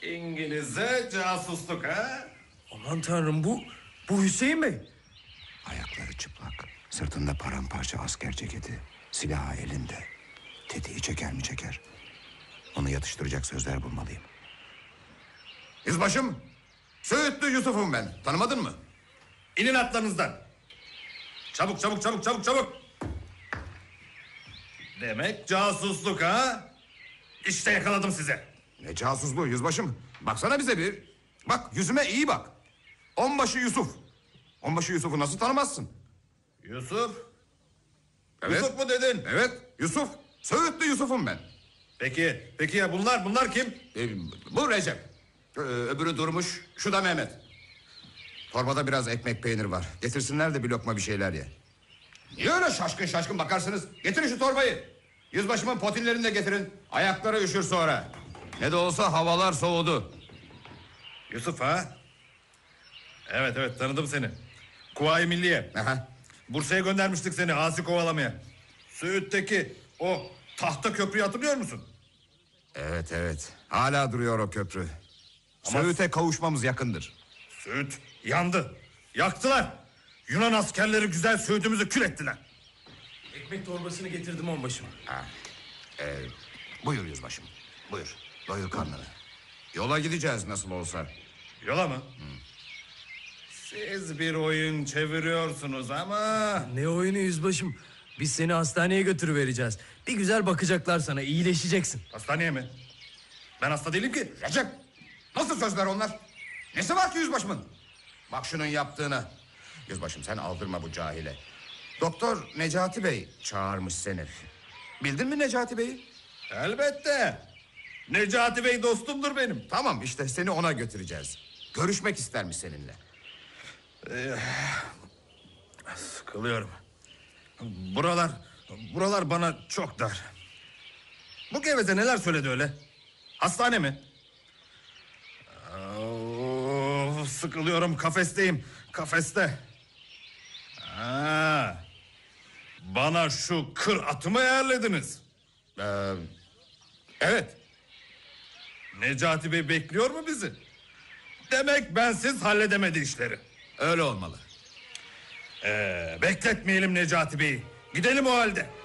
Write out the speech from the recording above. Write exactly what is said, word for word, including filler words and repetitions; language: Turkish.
İngilizce casusluk ha? Aman tanrım, bu bu Hüseyin Bey. Ayakları çıplak, sırtında paramparça asker ceketi, silahı elinde. Tetiği çeker mi çeker. Onu yatıştıracak sözler bulmalıyım. Yüzbaşım, Söğütlü Yusuf'um ben. Tanımadın mı? İnin atlarınızdan. Çabuk çabuk çabuk çabuk çabuk. Demek casusluk ha? İşte yakaladım sizi. Ne casusluğu yüzbaşım? Baksana bize bir. Bak yüzüme iyi bak. Onbaşı Yusuf. Onbaşı Yusuf'u nasıl tanımazsın? Yusuf. Evet. Yusuf mu dedin? Evet, Yusuf. Söğütlü Yusuf'um ben. Peki, peki ya bunlar, bunlar kim? Ee, bu Recep. Ee, öbürü Durmuş, şu da Mehmet. Torbada biraz ekmek peynir var. Getirsinler de bir lokma bir şeyler ye. Niye öyle şaşkın şaşkın bakarsınız? Getirin şu torbayı. Yüzbaşımın potillerini de getirin. Ayakları üşür sonra. Ne de olsa havalar soğudu. Yusuf ha? Evet evet, tanıdım seni. Kuvayi Milliye. Aha. Bursa'ya göndermiştik seni asi kovalamaya. Söğüt'teki o tahta köprüyü hatırlıyor musun? Evet evet. Hala duruyor o köprü. Ama- Söğüt'e kavuşmamız yakındır. Söğüt yandı. Yaktılar. Yunan askerleri güzel Söğüt'ümüzü kül ettiler. Ekmek torbasını getirdim onbaşım. Ha. Ee, buyur yüzbaşım. Buyur. Doyur karnını. Yola gideceğiz nasıl olsa. Yola mı? Siz bir oyun çeviriyorsunuz ama... Ne oyunu yüzbaşım? Biz seni hastaneye götürüvereceğiz. Bir güzel bakacaklar sana, iyileşeceksin. Hastaneye mi? Ben hasta değilim ki. Recep, nasıl sözler onlar? Nesi var ki yüzbaşımın? Bak şunun yaptığına. Yüzbaşım sen aldırma bu cahile. Doktor Necati Bey çağırmış seni. Bildin mi Necati Bey'i? Elbette. Necati Bey dostumdur benim. Tamam işte seni ona götüreceğiz. Görüşmek istermiş seninle. Sıkılıyorum. Buralar, buralar bana çok dar. Bu geveze neler söyledi öyle? Hastane mi? Of, sıkılıyorum, kafesteyim. Kafeste. Ha, bana şu kır atımı ayarladınız. Ee, evet. Necati Bey bekliyor mu bizi? Demek bensiz halledemedi işleri. Öyle olmalı. Ee, bekletmeyelim Necati Bey'i. Gidelim o halde.